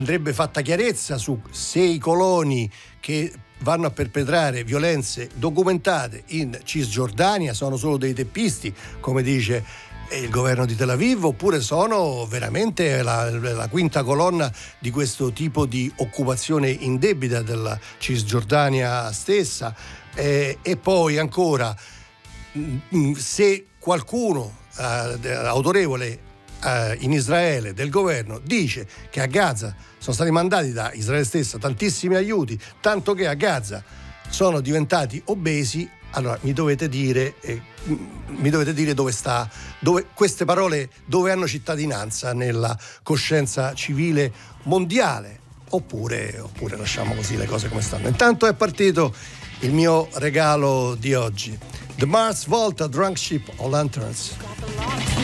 andrebbe fatta chiarezza su se i coloni che vanno a perpetrare violenze documentate in Cisgiordania sono solo dei teppisti, come dice il governo di Tel Aviv, oppure sono veramente la quinta colonna di questo tipo di occupazione indebita della Cisgiordania stessa. E poi ancora, se qualcuno autorevole in Israele del governo dice che a Gaza sono stati mandati da Israele stessa tantissimi aiuti, tanto che a Gaza sono diventati obesi, allora mi dovete dire dove queste parole dove hanno cittadinanza nella coscienza civile mondiale, oppure lasciamo così le cose come stanno. Intanto è partito il mio regalo di oggi, The Mars Volta Drunk Ship on Lanterns.